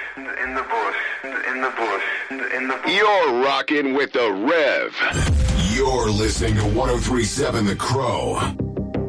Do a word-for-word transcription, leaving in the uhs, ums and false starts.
in the bush, in the bush, in the bush. You're rocking with the Rev. You're listening to one oh three point seven The Crow.